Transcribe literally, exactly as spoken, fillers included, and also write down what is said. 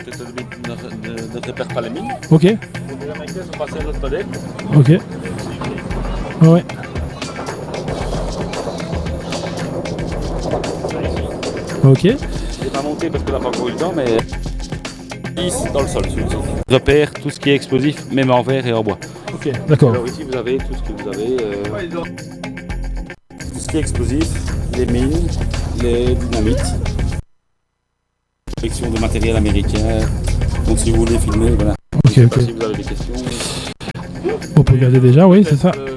que tu ne, ne, ne repères pas les mines. Ok. Les Américains sont passés à l'autre modèle. Ok. Ouais. Ok. Il n'est pas monté parce qu'il n'a pas encore eu le temps, mais ici dans le sol, celui-ci. Repère tout ce qui est explosif, même en verre et en bois. Ok, d'accord. Alors ici vous avez tout ce que vous avez. Euh, tout ce qui est explosif, les mines, les dynamites. Collection de matériel américain. Donc si vous voulez filmer, voilà. Ok, Je sais ok. pas si vous avez des questions. On peut regarder déjà, oui, c'est ça. Euh,